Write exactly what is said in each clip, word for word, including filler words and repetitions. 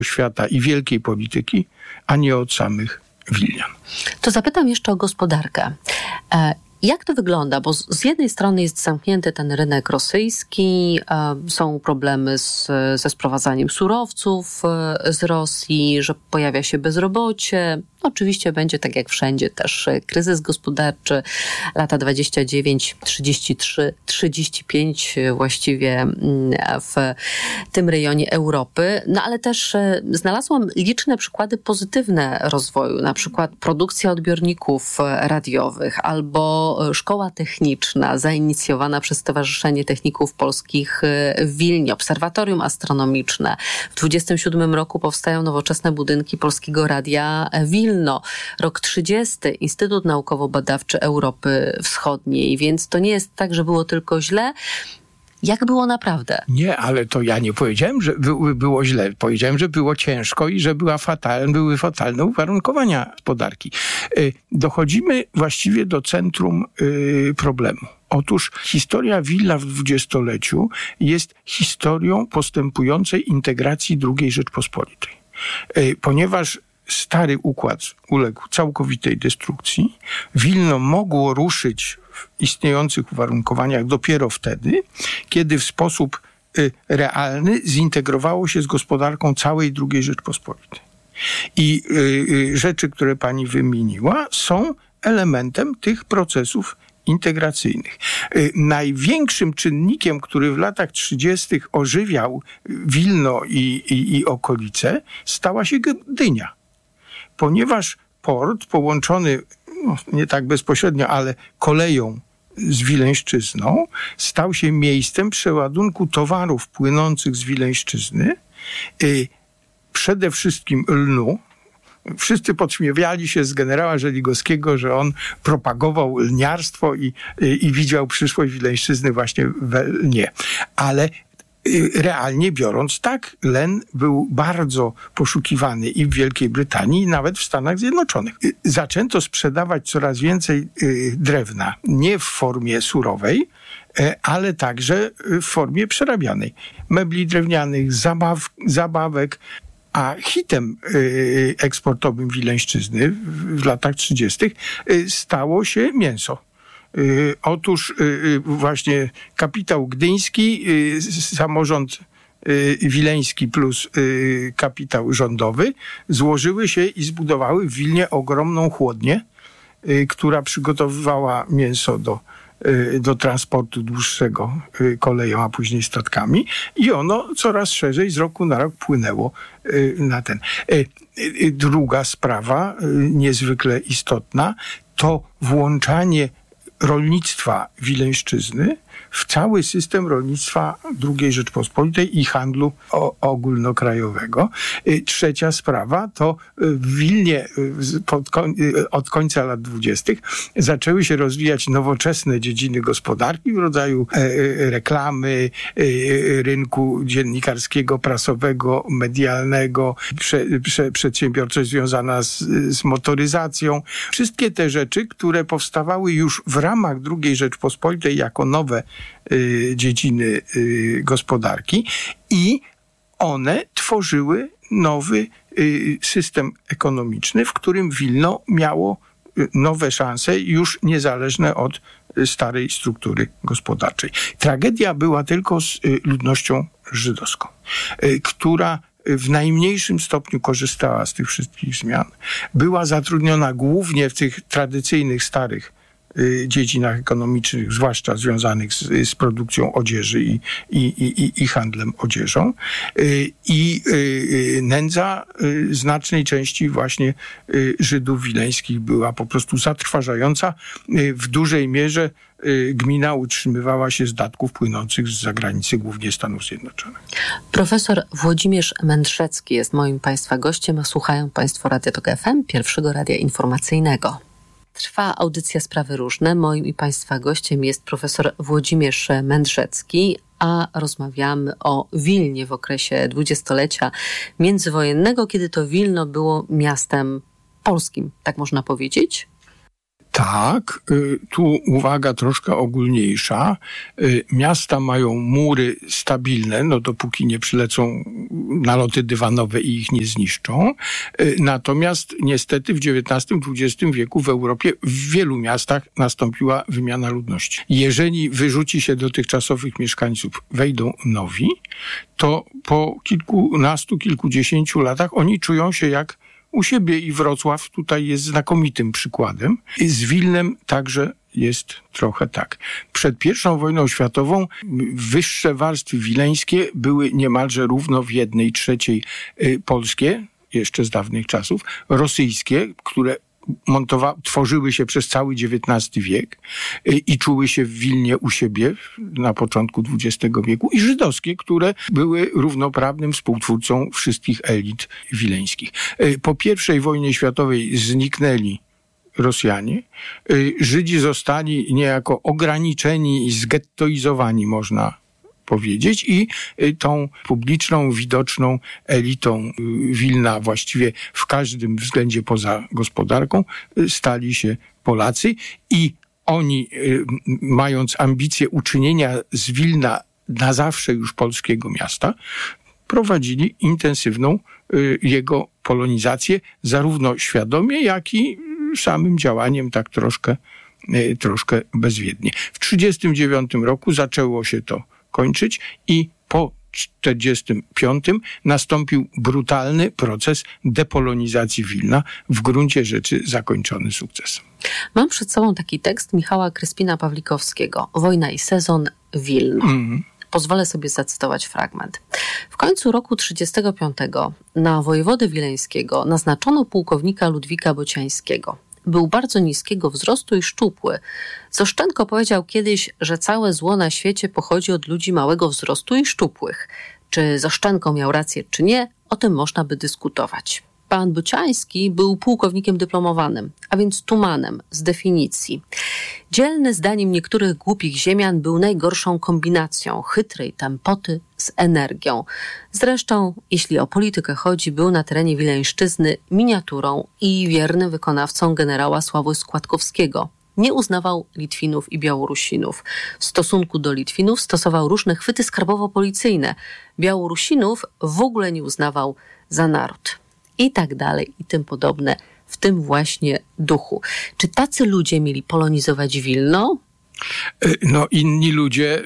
świata i wielkiej polityki, a nie od samych Wilnian. To zapytam jeszcze o gospodarkę. E- Jak to wygląda? Bo z jednej strony jest zamknięty ten rynek rosyjski, są problemy z, ze sprowadzaniem surowców z Rosji, że pojawia się bezrobocie. Oczywiście będzie tak jak wszędzie też kryzys gospodarczy, lata dwadzieścia dziewięć, trzydzieści trzy, trzydzieści pięć właściwie w tym rejonie Europy. No ale też znalazłam liczne przykłady pozytywne rozwoju, na przykład produkcja odbiorników radiowych albo szkoła techniczna zainicjowana przez Stowarzyszenie Techników Polskich w Wilnie, obserwatorium astronomiczne. W dwudziestym siódmym roku powstają nowoczesne budynki Polskiego Radia Wilno. Rok trzydziesty Instytut Naukowo-Badawczy Europy Wschodniej, więc to nie jest tak, że było tylko źle. Jak było naprawdę? Nie, ale to ja nie powiedziałem, że by, było źle. Powiedziałem, że było ciężko i że była fatalne, były fatalne uwarunkowania gospodarki. Dochodzimy właściwie do centrum problemu. Otóż historia Wilna w dwudziestoleciu jest historią postępującej integracji drugiej Rzeczpospolitej. Ponieważ stary układ uległ całkowitej destrukcji, Wilno mogło ruszyć w istniejących uwarunkowaniach dopiero wtedy, kiedy w sposób y, realny zintegrowało się z gospodarką całej drugiej Rzeczpospolitej. I y, y, rzeczy, które pani wymieniła, są elementem tych procesów integracyjnych. Y, największym czynnikiem, który w latach trzydziestych ożywiał Wilno i, i, i okolice, stała się Gdynia. Ponieważ port połączony, no, nie tak bezpośrednio, ale koleją z Wileńszczyzną, stał się miejscem przeładunku towarów płynących z Wileńszczyzny, y, przede wszystkim lnu. Wszyscy podśmiewali się z generała Żeligowskiego, że on propagował lniarstwo i, y, i widział przyszłość Wileńszczyzny właśnie we lnie. Ale realnie biorąc, tak, len był bardzo poszukiwany i w Wielkiej Brytanii, i nawet w Stanach Zjednoczonych. Zaczęto sprzedawać coraz więcej drewna, nie w formie surowej, ale także w formie przerabianej. Mebli drewnianych, zabaw, zabawek, a hitem eksportowym Wileńszczyzny w latach trzydziestych stało się mięso. Y, otóż y, właśnie kapitał gdyński, y, samorząd y, wileński plus y, kapitał rządowy złożyły się i zbudowały w Wilnie ogromną chłodnię, y, która przygotowywała mięso do, y, do transportu dłuższego y, koleją, a później statkami i ono coraz szerzej z roku na rok płynęło y, na ten. Y, y, druga sprawa, y, niezwykle istotna, to włączanie rolnictwa Wileńszczyzny w cały system rolnictwa drugiej Rzeczpospolitej i handlu o, ogólnokrajowego. Trzecia sprawa to w Wilnie pod koń, od końca lat dwudziestych zaczęły się rozwijać nowoczesne dziedziny gospodarki w rodzaju reklamy, rynku dziennikarskiego, prasowego, medialnego, prze, prze, przedsiębiorczość związana z, z motoryzacją. Wszystkie te rzeczy, które powstawały już w ramach drugiej Rzeczpospolitej jako nowe y, dziedziny y, gospodarki i one tworzyły nowy y, system ekonomiczny, w którym Wilno miało y, nowe szanse już niezależne od y, starej struktury gospodarczej. Tragedia była tylko z y, ludnością żydowską, y, która w najmniejszym stopniu korzystała z tych wszystkich zmian. Była zatrudniona głównie w tych tradycyjnych, starych dziedzinach ekonomicznych, zwłaszcza związanych z, z produkcją odzieży i, i, i, i handlem odzieżą. I nędza znacznej części właśnie Żydów wileńskich była po prostu zatrważająca. W dużej mierze gmina utrzymywała się z datków płynących z zagranicy, głównie Stanów Zjednoczonych. Profesor Włodzimierz Mędrzecki jest moim Państwa gościem, a słuchają Państwo Radia Tok F M, pierwszego radia informacyjnego. Trwa audycja Sprawy Różne. Moim i Państwa gościem jest profesor Włodzimierz Mędrzecki, a rozmawiamy o Wilnie w okresie dwudziestolecia międzywojennego, kiedy to Wilno było miastem polskim, tak można powiedzieć? Tak, tu uwaga troszkę ogólniejsza. Miasta mają mury stabilne, no dopóki nie przylecą naloty dywanowe i ich nie zniszczą. Natomiast niestety w dziewiętnastym, dwudziestym wieku w Europie w wielu miastach nastąpiła wymiana ludności. Jeżeli wyrzuci się dotychczasowych mieszkańców, wejdą nowi, to po kilkunastu, kilkudziesięciu latach oni czują się jak u siebie i Wrocław tutaj jest znakomitym przykładem. I z Wilnem także jest trochę tak. Przed pierwszą wojną światową wyższe warstwy wileńskie były niemalże równo w jednej trzeciej polskie, jeszcze z dawnych czasów, rosyjskie, które montowa- tworzyły się przez cały dziewiętnasty wiek i czuły się w Wilnie u siebie na początku dwudziestego wieku, i żydowskie, które były równoprawnym współtwórcą wszystkich elit wileńskich. Po pierwszej wojnie światowej zniknęli Rosjanie. Żydzi zostali niejako ograniczeni i zgettoizowani, można powiedzieć, i tą publiczną, widoczną elitą Wilna właściwie w każdym względzie poza gospodarką stali się Polacy, i oni, mając ambicje uczynienia z Wilna na zawsze już polskiego miasta, prowadzili intensywną jego polonizację, zarówno świadomie, jak i samym działaniem tak troszkę, troszkę bezwiednie. W trzydziestym dziewiątym roku zaczęło się to kończyć i po czterdziestym piątym nastąpił brutalny proces depolonizacji Wilna, w gruncie rzeczy zakończony sukcesem. Mam przed sobą taki tekst Michała Kryspina-Pawlikowskiego, Wojna i sezon, Wilno. Mm. Pozwolę sobie zacytować fragment. W końcu roku trzydziestego piątego na wojewodę wileńskiego naznaczono pułkownika Ludwika Bociańskiego. Był bardzo niskiego wzrostu i szczupły. Zoszczenko powiedział kiedyś, że całe zło na świecie pochodzi od ludzi małego wzrostu i szczupłych. Czy Zoszczenko miał rację, czy nie, o tym można by dyskutować. Pan Bociański był pułkownikiem dyplomowanym, a więc tumanem z definicji. Dzielny zdaniem niektórych głupich ziemian był najgorszą kombinacją chytrej tempoty z energią. Zresztą, jeśli o politykę chodzi, był na terenie Wileńszczyzny miniaturą i wiernym wykonawcą generała Sławoj-Składkowskiego. Nie uznawał Litwinów i Białorusinów. W stosunku do Litwinów stosował różne chwyty skarbowo-policyjne. Białorusinów w ogóle nie uznawał za naród. I tak dalej, i tym podobne, w tym właśnie duchu. Czy tacy ludzie mieli polonizować Wilno? No, inni ludzie,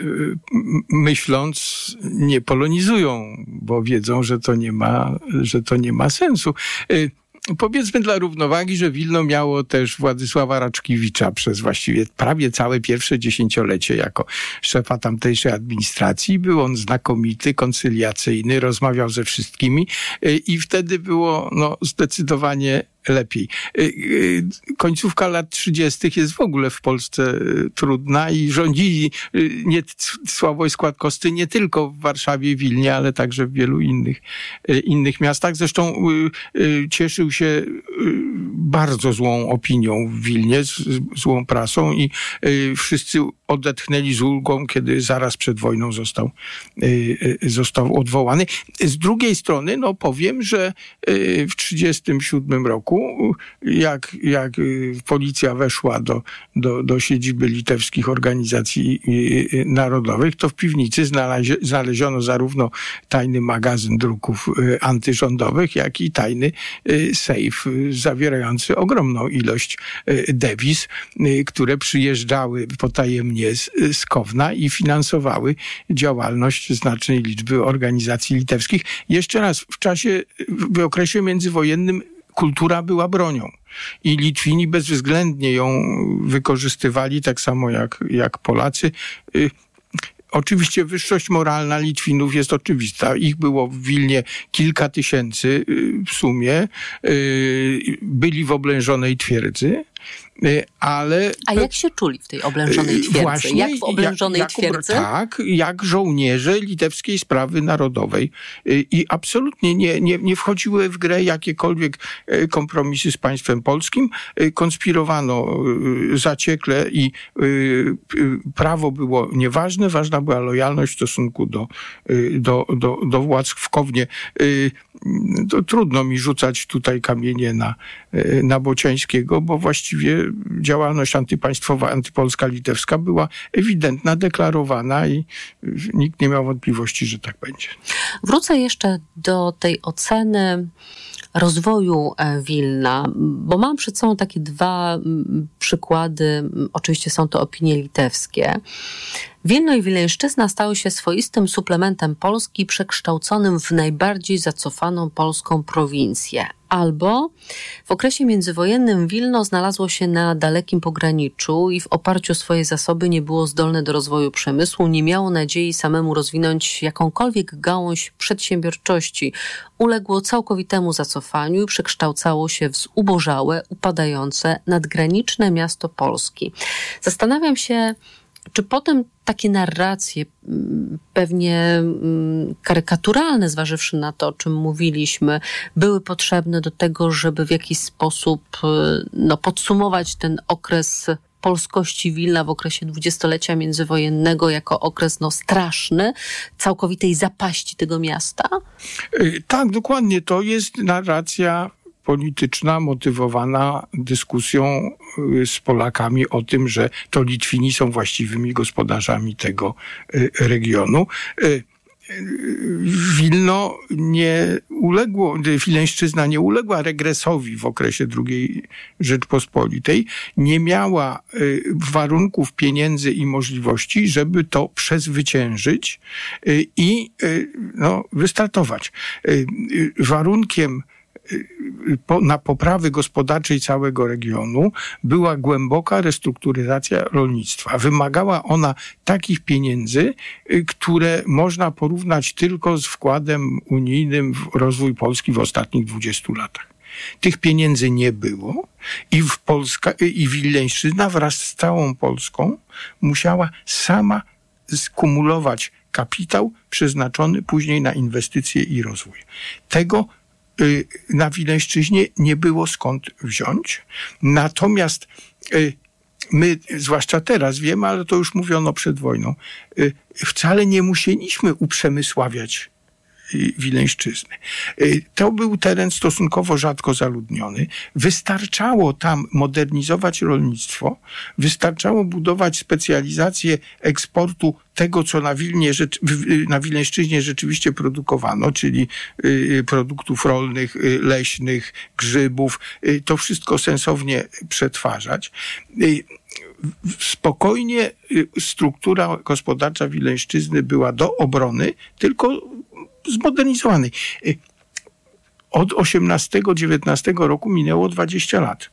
myśląc, nie polonizują, bo wiedzą, że to nie ma, że to nie ma sensu. Powiedzmy dla równowagi, że Wilno miało też Władysława Raczkiewicza przez właściwie prawie całe pierwsze dziesięciolecie jako szefa tamtejszej administracji. Był on znakomity, koncyliacyjny, rozmawiał ze wszystkimi i wtedy było no, zdecydowanie lepiej. Końcówka lat trzydziestych jest w ogóle w Polsce trudna i rządzili nie, Sławoj-Składkowscy nie tylko w Warszawie i Wilnie, ale także w wielu innych, innych miastach. Zresztą cieszył się bardzo złą opinią w Wilnie, złą prasą, i wszyscy odetchnęli z ulgą, kiedy zaraz przed wojną został, został odwołany. Z drugiej strony, no powiem, że w trzydziestym siódmym roku, jak, jak policja weszła do, do, do siedziby litewskich organizacji narodowych, to w piwnicy znalezie, znaleziono zarówno tajny magazyn druków antyrządowych, jak i tajny sejf zawierający ogromną ilość dewiz, które przyjeżdżały potajemnie z, z Kowna i finansowały działalność znacznej liczby organizacji litewskich. Jeszcze raz, w czasie, w okresie międzywojennym kultura była bronią i Litwini bezwzględnie ją wykorzystywali, tak samo jak, jak Polacy. Oczywiście wyższość moralna Litwinów jest oczywista. Ich było w Wilnie kilka tysięcy w sumie. Byli w oblężonej twierdzy. Ale... A jak się czuli w tej oblężonej twierdzy? Właśnie, jak w oblężonej jak, twierdzy? Tak, jak żołnierze litewskiej sprawy narodowej. I absolutnie nie, nie, nie wchodziły w grę jakiekolwiek kompromisy z państwem polskim. Konspirowano zaciekle i prawo było nieważne. Ważna była lojalność w stosunku do, do, do, do władz w Kownie. To trudno mi rzucać tutaj kamienie na, na Bociańskiego, bo właściwie działalność antypaństwowa, antypolska, litewska była ewidentna, deklarowana i nikt nie miał wątpliwości, że tak będzie. Wrócę jeszcze do tej oceny rozwoju Wilna, bo mam przed sobą takie dwa przykłady, oczywiście są to opinie litewskie. Wilno i Wileńszczyzna stały się swoistym suplementem Polski przekształconym w najbardziej zacofaną polską prowincję. Albo w okresie międzywojennym Wilno znalazło się na dalekim pograniczu i w oparciu o swoje zasoby nie było zdolne do rozwoju przemysłu, nie miało nadziei samemu rozwinąć jakąkolwiek gałąź przedsiębiorczości. Uległo całkowitemu zacofaniu i przekształcało się w zubożałe, upadające, nadgraniczne miasto Polski. Zastanawiam się, czy potem takie narracje, pewnie karykaturalne, zważywszy na to, o czym mówiliśmy, były potrzebne do tego, żeby w jakiś sposób no, podsumować ten okres polskości Wilna w okresie dwudziestolecia międzywojennego jako okres no, straszny, całkowitej zapaści tego miasta? Tak, dokładnie. To jest narracja polityczna, motywowana dyskusją z Polakami o tym, że to Litwini są właściwymi gospodarzami tego regionu. Wilno nie uległo, Wileńszczyzna nie uległa regresowi w okresie drugiej Rzeczpospolitej, nie miała warunków, pieniędzy i możliwości, żeby to przezwyciężyć i no, wystartować. Warunkiem na poprawy gospodarczej całego regionu była głęboka restrukturyzacja rolnictwa. Wymagała ona takich pieniędzy, które można porównać tylko z wkładem unijnym w rozwój Polski w ostatnich dwudziestu latach. Tych pieniędzy nie było i w Polska, i Wileńszczyzna wraz z całą Polską musiała sama skumulować kapitał przeznaczony później na inwestycje i rozwój. Tego na Wileńszczyźnie nie było skąd wziąć. Natomiast my, zwłaszcza teraz wiemy, ale to już mówiono przed wojną, wcale nie musieliśmy uprzemysławiać Wileńszczyzny. To był teren stosunkowo rzadko zaludniony. Wystarczało tam modernizować rolnictwo, wystarczało budować specjalizację eksportu tego, co na, Wilnie, na Wileńszczyźnie rzeczywiście produkowano, czyli produktów rolnych, leśnych, grzybów. To wszystko sensownie przetwarzać. Spokojnie struktura gospodarcza Wileńszczyzny była do obrony, tylko zmodernizowanej. Od osiemnastego dziewiętnastego roku minęło dwadzieścia lat.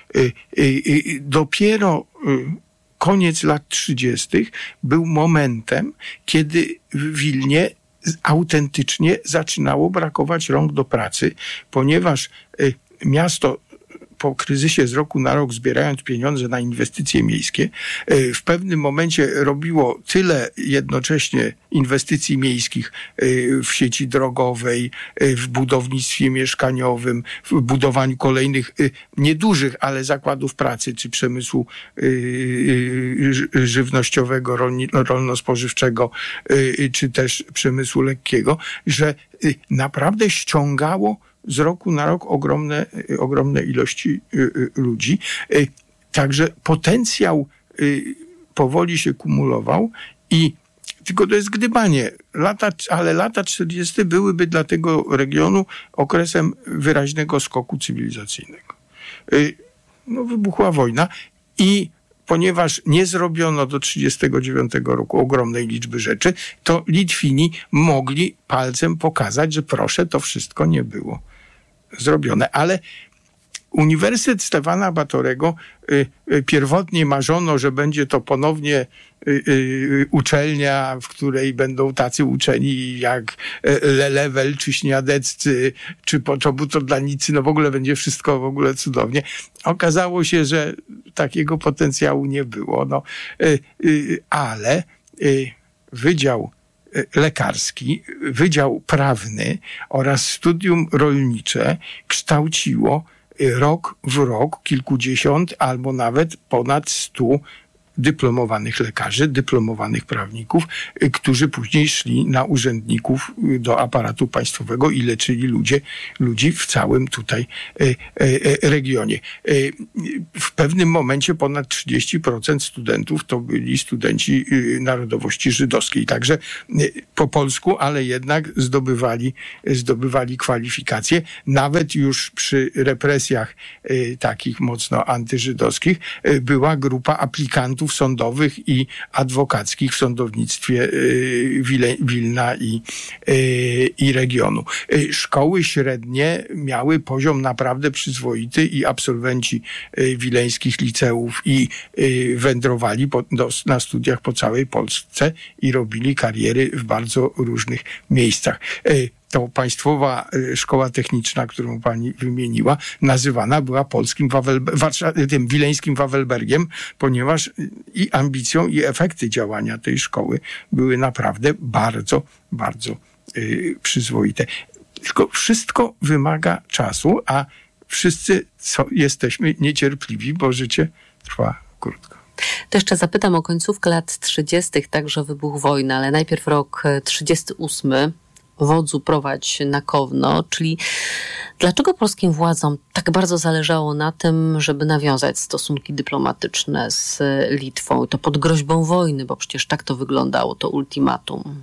Dopiero koniec lat trzydziestych był momentem, kiedy w Wilnie autentycznie zaczynało brakować rąk do pracy, ponieważ miasto po kryzysie z roku na rok, zbierając pieniądze na inwestycje miejskie, w pewnym momencie robiło tyle jednocześnie inwestycji miejskich w sieci drogowej, w budownictwie mieszkaniowym, w budowaniu kolejnych niedużych, ale zakładów pracy, czy przemysłu żywnościowego, rolno-spożywczego, czy też przemysłu lekkiego, że naprawdę ściągało z roku na rok ogromne, ogromne ilości ludzi. Także potencjał powoli się kumulował i tylko to jest gdybanie. Lata, ale lata czterdzieste byłyby dla tego regionu okresem wyraźnego skoku cywilizacyjnego. No, wybuchła wojna i ponieważ nie zrobiono do trzydziestego dziewiątego roku ogromnej liczby rzeczy, to Litwini mogli palcem pokazać, że proszę, to wszystko nie było zrobione. Ale Uniwersytet Stefana Batorego, y, y, pierwotnie marzono, że będzie to ponownie y, y, uczelnia, w której będą tacy uczeni jak Lelewel, czy Śniadeccy, czy Poczobutodlanicy, no w ogóle będzie wszystko w ogóle cudownie. Okazało się, że takiego potencjału nie było. No, y, y, ale y, Wydział Lekarski, Wydział Prawny oraz Studium Rolnicze kształciło rok w rok kilkudziesiąt albo nawet ponad stu dyplomowanych lekarzy, dyplomowanych prawników, którzy później szli na urzędników do aparatu państwowego i leczyli ludzie, ludzi w całym tutaj regionie. W pewnym momencie ponad trzydzieści procent studentów to byli studenci narodowości żydowskiej. Także po polsku, ale jednak zdobywali, zdobywali kwalifikacje. Nawet już przy represjach takich mocno antyżydowskich była grupa aplikantów sądowych i adwokackich w sądownictwie Wilna i, i regionu. Szkoły średnie miały poziom naprawdę przyzwoity i absolwenci wileńskich liceów i wędrowali po, do, na studiach po całej Polsce i robili kariery w bardzo różnych miejscach. To państwowa szkoła techniczna, którą pani wymieniła, nazywana była polskim Wawel, Warszaw, tym wileńskim Wawelbergiem, ponieważ i ambicją, i efekty działania tej szkoły były naprawdę bardzo, bardzo yy, przyzwoite. Tylko wszystko wymaga czasu, a wszyscy co, jesteśmy niecierpliwi, bo życie trwa krótko. To jeszcze zapytam o końcówkę lat trzydziestych, także wybuch wojny, ale najpierw rok trzydziesty ósmy. Wodzu prowadź na Kowno, czyli dlaczego polskim władzom tak bardzo zależało na tym, żeby nawiązać stosunki dyplomatyczne z Litwą, to pod groźbą wojny, bo przecież tak to wyglądało, to ultimatum.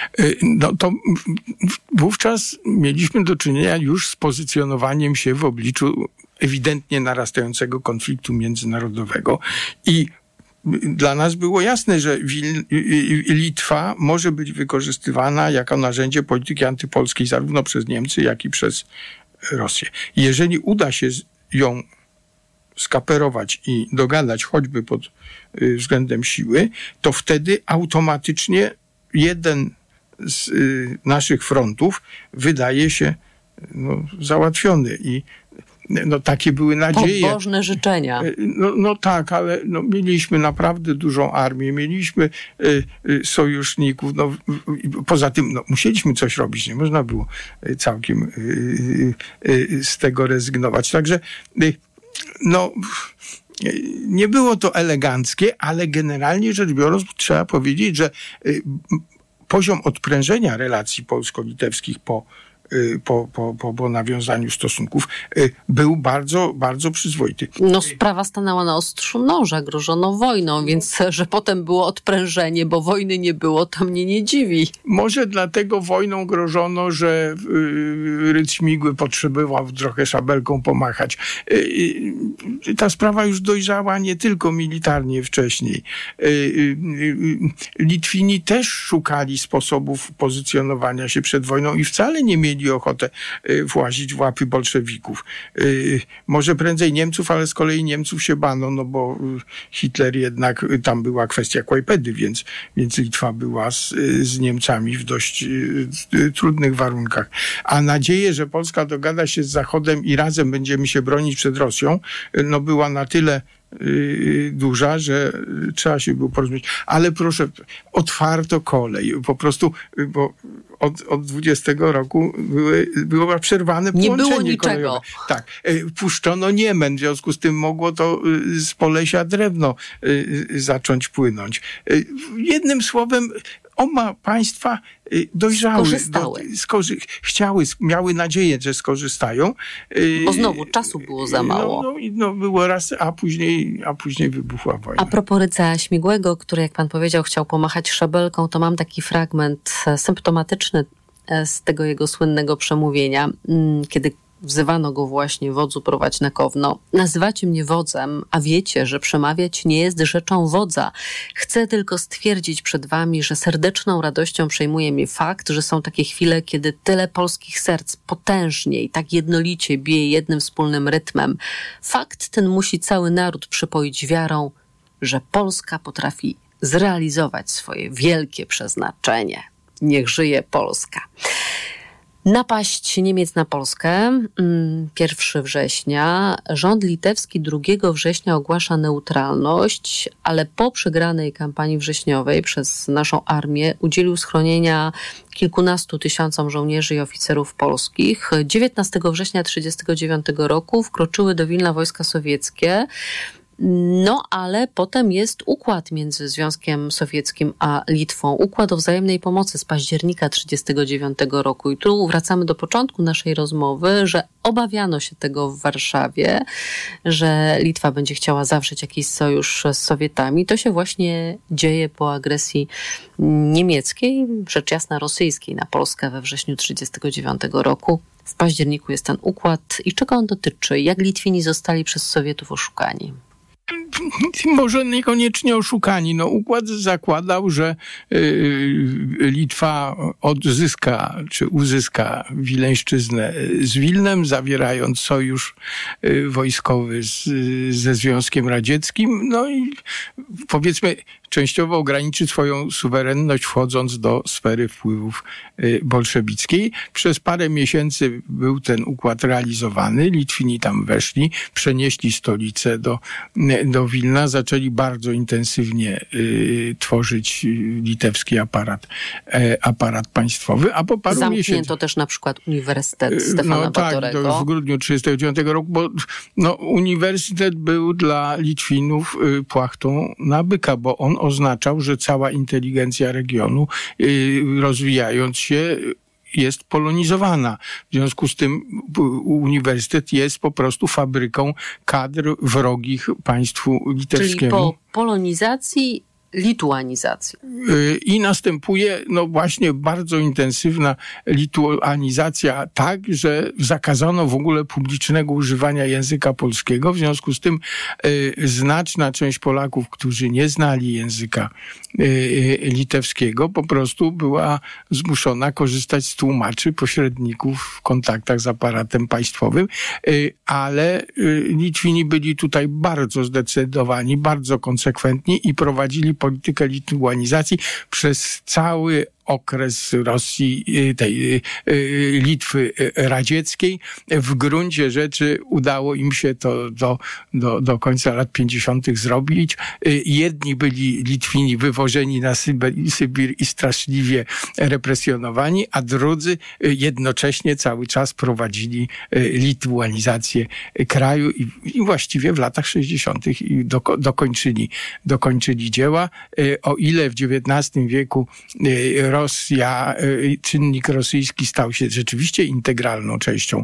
No to wówczas mieliśmy do czynienia już z pozycjonowaniem się w obliczu ewidentnie narastającego konfliktu międzynarodowego i dla nas było jasne, że Wil- Litwa może być wykorzystywana jako narzędzie polityki antypolskiej zarówno przez Niemcy, jak i przez Rosję. Jeżeli uda się ją skaperować i dogadać choćby pod względem siły, to wtedy automatycznie jeden z naszych frontów wydaje się no, załatwiony i no takie były nadzieje. Pobożne życzenia. No, no tak, ale no, mieliśmy naprawdę dużą armię, mieliśmy y, y, sojuszników. No, y, poza tym no, musieliśmy coś robić, nie można było całkiem y, y, y, z tego rezygnować. Także y, no nie było to eleganckie, ale generalnie rzecz biorąc trzeba powiedzieć, że y, poziom odprężenia relacji polsko-litewskich po Po, po, po, po nawiązaniu stosunków był bardzo, bardzo przyzwoity. No sprawa stanęła na ostrzu noża, grożono wojną, więc że potem było odprężenie, bo wojny nie było, to mnie nie dziwi. Może dlatego wojną grożono, że Rydz Śmigły potrzebował trochę szabelką pomachać. Ta sprawa już dojrzała nie tylko militarnie wcześniej. Litwini też szukali sposobów pozycjonowania się przed wojną i wcale nie mieli ochotę włazić w łapy bolszewików. Może prędzej Niemców, ale z kolei Niemców się bano, no bo Hitler jednak, tam była kwestia Kłajpedy, więc, więc Litwa była z, z Niemcami w dość trudnych warunkach. A nadzieję, że Polska dogada się z Zachodem i razem będziemy się bronić przed Rosją, no była na tyle duża, że trzeba się było porozumieć. Ale proszę, otwarto kolej. Po prostu, bo od, od dwudziestego roku były, było przerwane połączenie kolejowe. Nie było niczego. Kolejowe. Tak. Puszczono Niemen, w związku z tym mogło to z Polesia drewno zacząć płynąć. Jednym słowem, oba państwa dojrzały. Skorzystały. Do, skorzy- chciały, miały nadzieję, że skorzystają. Bo znowu czasu było za mało. No, no, no było raz, a później, a później wybuchła wojna. A propos Rydza Śmigłego, który, jak pan powiedział, chciał pomachać szabelką, to mam taki fragment symptomatyczny z tego jego słynnego przemówienia, kiedy wzywano go właśnie: wodzu prowadź na Kowno. Nazywacie mnie wodzem, a wiecie, że przemawiać nie jest rzeczą wodza. Chcę tylko stwierdzić przed wami, że serdeczną radością przejmuje mnie fakt, że są takie chwile, kiedy tyle polskich serc potężnie i tak jednolicie bije jednym wspólnym rytmem. Fakt ten musi cały naród przypoić wiarą, że Polska potrafi zrealizować swoje wielkie przeznaczenie. Niech żyje Polska. Napaść Niemiec na Polskę, pierwszego września. Rząd litewski drugiego września ogłasza neutralność, ale po przegranej kampanii wrześniowej przez naszą armię udzielił schronienia kilkunastu tysiącom żołnierzy i oficerów polskich. dziewiętnastego września tysiąc dziewięćset trzydziestego dziewiątego roku wkroczyły do Wilna wojska sowieckie. No, ale potem jest układ między Związkiem Sowieckim a Litwą. Układ o wzajemnej pomocy z października tysiąc dziewięćset trzydziestego dziewiątego roku. I tu wracamy do początku naszej rozmowy, że obawiano się tego w Warszawie, że Litwa będzie chciała zawrzeć jakiś sojusz z Sowietami. To się właśnie dzieje po agresji niemieckiej, rzecz jasna rosyjskiej, na Polskę we wrześniu tysiąc dziewięćset trzydziestego dziewiątego roku. W październiku jest ten układ. I czego on dotyczy? Jak Litwini zostali przez Sowietów oszukani? Może niekoniecznie oszukani. No, układ zakładał, że y, Litwa odzyska czy uzyska Wileńszczyznę z Wilnem, zawierając sojusz y, wojskowy z, ze Związkiem Radzieckim. No i powiedzmy częściowo ograniczy swoją suwerenność, wchodząc do sfery wpływów y, bolszewickiej. Przez parę miesięcy był ten układ realizowany. Litwini tam weszli, przenieśli stolicę do do Wilna, zaczęli bardzo intensywnie y, tworzyć litewski aparat, e, aparat państwowy, a po paru Zamknięto miesięcy... też na przykład Uniwersytet Stefana no, Batorego. Tak, w grudniu tysiąc dziewięćset trzydziestego dziewiątego roku, bo no, uniwersytet był dla Litwinów y, płachtą na byka, bo on oznaczał, że cała inteligencja regionu y, rozwijając się jest polonizowana. W związku z tym uniwersytet jest po prostu fabryką kadr wrogich państwu litewskiemu. Czyli po polonizacji lituanizacji. I następuje no właśnie bardzo intensywna lituanizacja, tak, że zakazano w ogóle publicznego używania języka polskiego. W związku z tym y, znaczna część Polaków, którzy nie znali języka y, litewskiego, po prostu była zmuszona korzystać z tłumaczy, pośredników w kontaktach z aparatem państwowym, y, ale y, Litwini byli tutaj bardzo zdecydowani, bardzo konsekwentni i prowadzili politykę lituanizacji przez cały okres Rosji, tej Litwy radzieckiej. W gruncie rzeczy udało im się to do, do, do końca lat pięćdziesiątych zrobić. Jedni byli Litwini wywożeni na Sybir, Sybir i straszliwie represjonowani, a drudzy jednocześnie cały czas prowadzili lituanizację kraju i, i właściwie w latach sześćdziesiątych doko, dokończyli, dokończyli dzieła. O ile w dziewiętnastym wieku Rosja, czynnik rosyjski stał się rzeczywiście integralną częścią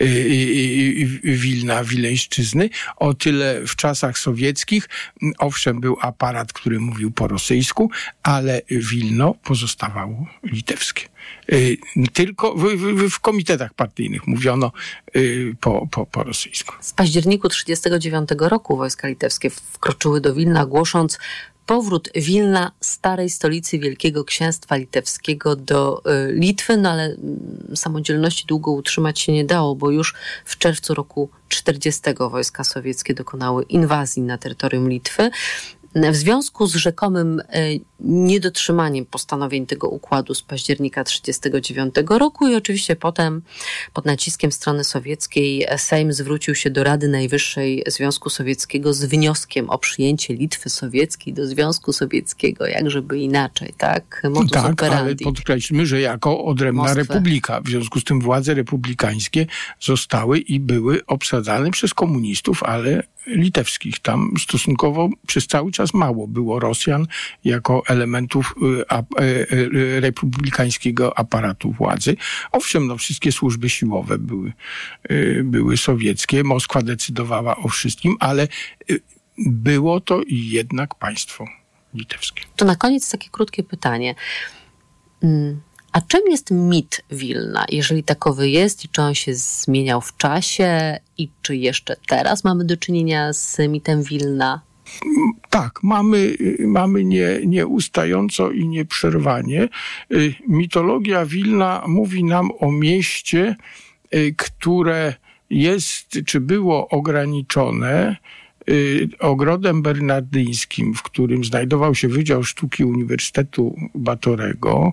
Wilna, Wileńszczyzny, o tyle w czasach sowieckich, owszem, był aparat, który mówił po rosyjsku, ale Wilno pozostawało litewskie. Tylko w, w, w komitetach partyjnych mówiono po, po, po rosyjsku. Z październiku tysiąc dziewięćset trzydziestego dziewiątego roku wojska litewskie wkroczyły do Wilna, głosząc powrót Wilna, starej stolicy Wielkiego Księstwa Litewskiego, do y, Litwy, no ale y, samodzielności długo utrzymać się nie dało, bo już w czerwcu roku czterdziestego wojska sowieckie dokonały inwazji na terytorium Litwy. W związku z rzekomym niedotrzymaniem postanowień tego układu z października tysiąc dziewięćset trzydziestego dziewiątego roku i oczywiście potem pod naciskiem strony sowieckiej Sejm zwrócił się do Rady Najwyższej Związku Sowieckiego z wnioskiem o przyjęcie Litwy Sowieckiej do Związku Sowieckiego, jak żeby inaczej, tak? Modus tak, operandi. Ale podkreślmy, że jako odrębna Mostwę. republika. W związku z tym władze republikańskie zostały i były obsadzane przez komunistów, ale litewskich. Tam stosunkowo przez cały czas mało było Rosjan jako elementów a, a, republikańskiego aparatu władzy. Owszem, no wszystkie służby siłowe były, były sowieckie. Moskwa decydowała o wszystkim, ale było to jednak państwo litewskie. To na koniec takie krótkie pytanie. A czym jest mit Wilna, jeżeli takowy jest i czy on się zmieniał w czasie i czy jeszcze teraz mamy do czynienia z mitem Wilna? Tak, mamy, mamy nie, nieustająco i nieprzerwanie. Mitologia Wilna mówi nam o mieście, które jest, czy było ograniczone ogrodem bernardyńskim, w którym znajdował się Wydział Sztuki Uniwersytetu Batorego,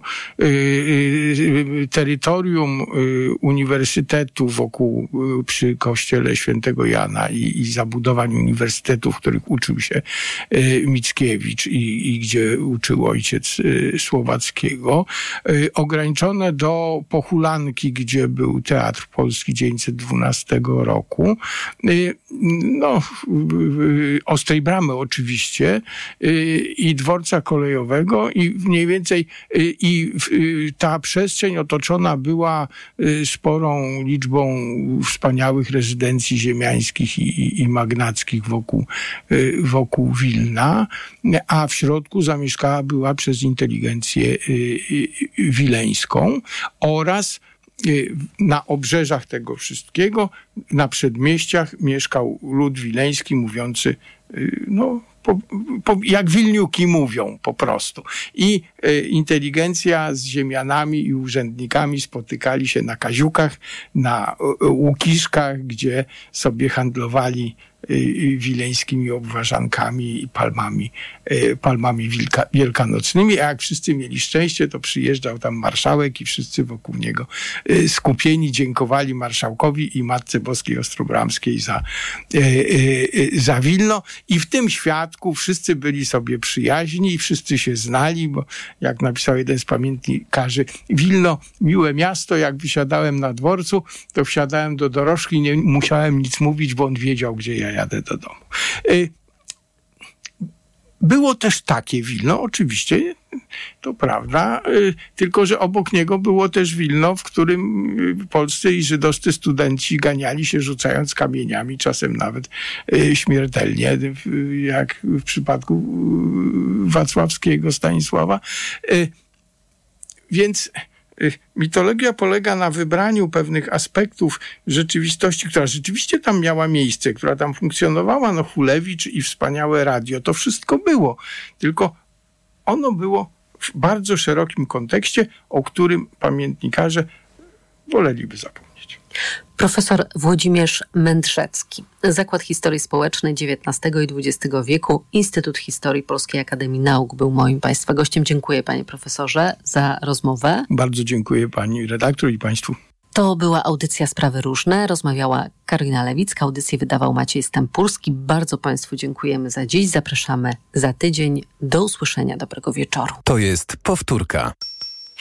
terytorium uniwersytetu wokół, przy kościele Świętego Jana i, i zabudowań uniwersytetów, w których uczył się Mickiewicz i, i gdzie uczył ojciec Słowackiego, ograniczone do Pochulanki, gdzie był Teatr Polski tysiąc dziewięćset dwunastego roku. No, Ostrej Bramy oczywiście i dworca kolejowego i mniej więcej i ta przestrzeń otoczona była sporą liczbą wspaniałych rezydencji ziemiańskich i, i magnackich wokół, wokół Wilna, a w środku zamieszkała była przez inteligencję wileńską oraz na obrzeżach tego wszystkiego, na przedmieściach mieszkał lud wileński mówiący, no, po, po, jak Wilniuki mówią po prostu. I e, inteligencja z ziemianami i urzędnikami spotykali się na Kaziukach, na e, Łukiszkach, gdzie sobie handlowali wileńskimi obwarzankami i palmami, palmami wilka, wielkanocnymi, a jak wszyscy mieli szczęście, to przyjeżdżał tam marszałek i wszyscy wokół niego skupieni dziękowali marszałkowi i Matce Boskiej Ostrobramskiej za, za Wilno i w tym świadku wszyscy byli sobie przyjaźni i wszyscy się znali, bo jak napisał jeden z pamiętnikarzy, Wilno, miłe miasto, jak wysiadałem na dworcu, to wsiadałem do dorożki i nie musiałem nic mówić, bo on wiedział, gdzie ja jadę do domu. Było też takie Wilno, oczywiście, to prawda, tylko że obok niego było też Wilno, w którym polscy i żydowscy studenci ganiali się rzucając kamieniami, czasem nawet śmiertelnie, jak w przypadku Wacławskiego, Stanisława. Więc mitologia polega na wybraniu pewnych aspektów rzeczywistości, która rzeczywiście tam miała miejsce, która tam funkcjonowała, no Hulewicz i wspaniałe radio, to wszystko było, tylko ono było w bardzo szerokim kontekście, o którym pamiętnikarze woleliby zapomnieć. Profesor Włodzimierz Mędrzecki, Zakład Historii Społecznej dziewiętnastego i dwudziestego wieku, Instytut Historii Polskiej Akademii Nauk był moim Państwa gościem. Dziękuję panie profesorze za rozmowę. Bardzo dziękuję pani redaktor i państwu. To była audycja Sprawy Różne. Rozmawiała Karolina Lewicka. Audycję wydawał Maciej Stępulski. Bardzo państwu dziękujemy za dziś. Zapraszamy za tydzień. Do usłyszenia. Dobrego wieczoru. To jest powtórka.